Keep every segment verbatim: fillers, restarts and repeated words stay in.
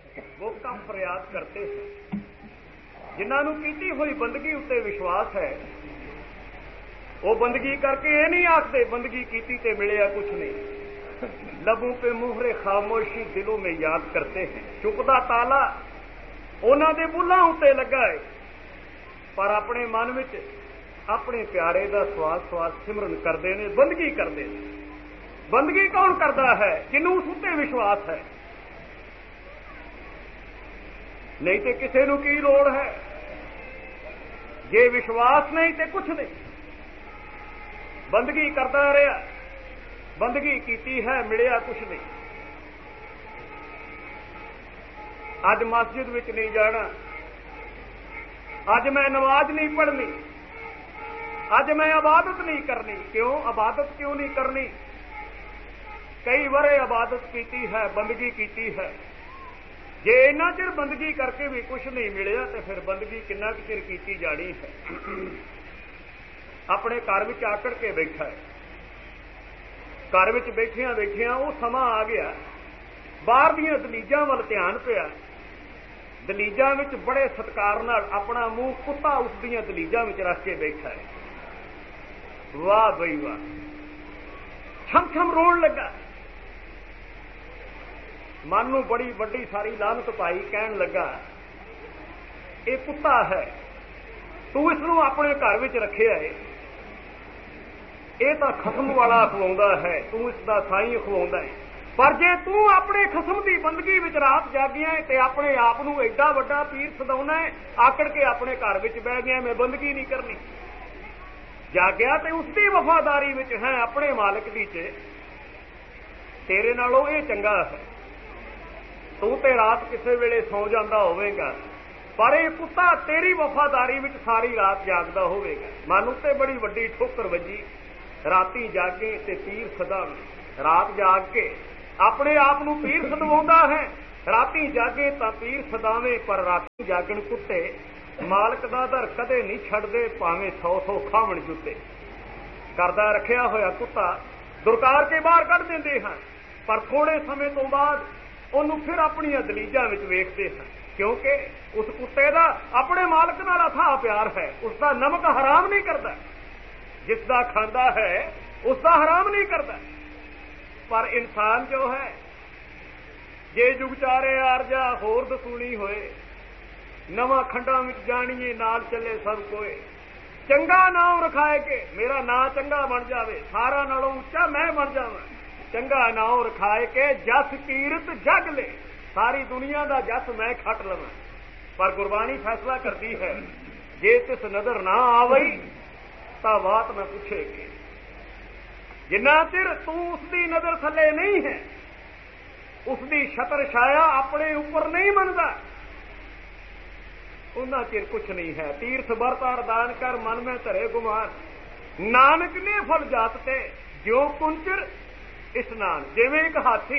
वो कम फरियाद करते हैं। जिन्होंने कीती हुई बंदगी उत्ते विश्वास है वो बंदगी करके ये नहीं आखते बंदगी कीती ते मिले कुछ नहीं। लबों पे मुहरे खामोशी दिलों में याद करते हैं। चुकदा ताला उन्हां दे बुल्हां उत्ते लगा है पर अपने मन विच अपने प्यारे दा स्वास स्वास सिमरन करते हैं, बंदगी करते हैं। बंदगी कौन करता है? जिन्हों उस उत्ते विश्वास है। नहीं तो किसी नूं की लोड़ है? जे विश्वास नहीं तो कुछ नहीं। बंदगी करता रहा, बंदगी कीती है, मिलिया कुछ नहीं। अज मस्जिद विच नहीं जाना, अज मैं नमाज नहीं पढ़नी, अज मैं इबादत नहीं करनी। क्यों इबादत क्यों नहीं करनी? कई वरे इबादत कीती है, बंदगी कीती है। जे इन्ना चिर बंदगी करके भी कुछ नहीं मिलिया तो फिर बंदगी किन्ना चिर कीती जानी है। अपने घर विच आकड़ के बैठा है, घर विच बैठिया बैठिया वो समा आ गया, बाहर दीयां दलीजां वल ध्यान पिया। दलीजां विच बड़े सत्कार नाल अपना मूँह कुत्ता उस दीयां दलीजां विच रख के बैठा है। वाह बई वाह, छम छम रोण लगा। मन नूं बड़ी वड्डी सारी लानत पाई, कहण लगा ये कुत्ता है, तू इसनूं अपने घर विच रखिया है, ये तां खसम वाला खवाउंदा है, तू इसदा साईं खवाउंदा है। पर जे तू अपने खसम की बंदगी विच रात जागिया है तो अपने आप नूं एडा वड्डा पीर सदाउना है, आकड़ के अपने घर विच बह गया मैं बंदगी नहीं करनी। जागया तो उसकी वफादारी विच है, अपने मालिक दी च तेरे नालों ये चंगा है। तू तो रात किसी वेले सौ जाता होवेगा पर यह कुत्ता तेरी वफादारी विच सारी रात जागदा होवेगा। मन उत्ते बड़ी वड्डी ठोकर वजी। राती जागे ते पीर सदावे, रात जाग के अपने आप नूं पीर सदवाउंदा है। राती जागे तां पीर सदावे पर राती जागण कुत्ते मालक दा दर कदे नहीं छड्डदे, भावें सौ सौ खावण जुत्ते। करदा रखिया होया कुत्ता दुरकार के बाहर कढ दिंदे हैं पर थोड़े समय तो बाद उन्हों फिर अपनी दलीजां विच वेखते हैं, क्योंकि उस कुत्ते का अपने मालक नाल अथाह प्यार है। उसका नमक हराम नहीं करता, जिसका खांदा है उसका हराम नहीं करता। पर इंसान जो है जे जुगचारे आरजा होर दसूनी होए, नवा खंडा विच जाणीए नाल चले सब कोए। चंगा नाम रखाए के मेरा ना चंगा बन जावे, सारा नालों उच्चा मैं बन जावां। चंगा नाम रखाए के जस कीरत जग ले, सारी दुनिया का जस मैं खट लवां। पर गुरबाणी फैसला करती है जे तिस नजर ना आवई तां बात मैं पूछेगी। जिन्ना चिर तू उसकी नजर थले नहीं है, उसकी छतर छाया अपने ऊपर नहीं मनदा, उन्ना चिर कुछ नहीं है। तीर्थ बरत अरदान कर मन में धरे गुमान, नानक ने फल जाते ज्यों कुंचर इशनान। जिवें एक हाथी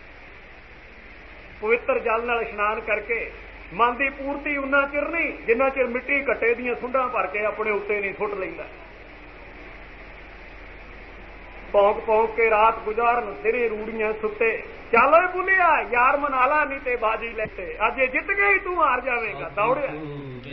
पवित्र जल नाल इशनान करके मन की पूर्ति उन्ना चिर नहीं जिन्ना चिर मिट्टी कट्टे दियां सुंडां भर के अपने उत्ते नहीं सुट लैंदा। भौंक भौंक के रात गुजारन सिरे रूड़ियां सुते, चलो बुलिया यार मनाला नहीं ते बाजी लेते, अज जित गई तू हार जावेगा दौड़िया।